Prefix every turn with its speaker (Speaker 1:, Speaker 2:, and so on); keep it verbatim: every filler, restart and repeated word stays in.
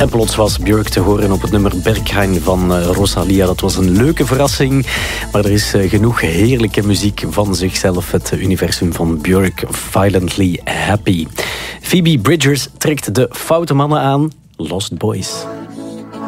Speaker 1: En plots was Björk te horen op het nummer Berghain van uh, Rosalia. Dat was een leuke verrassing. Maar er is uh, genoeg heerlijke muziek van zichzelf. Het universum van Björk, Violently Happy. Phoebe Bridgers trekt de foute mannen aan. Lost Boys.